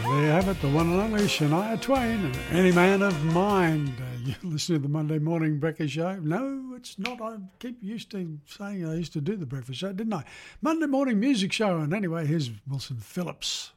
There you have it, the one and only Shania Twain and Any Man of Mind. You're listening to the Monday Morning Breakfast Show. No, it's not. I keep used to saying I used to do the breakfast show, didn't I? Monday Morning Music Show. And anyway, here's Wilson Phillips.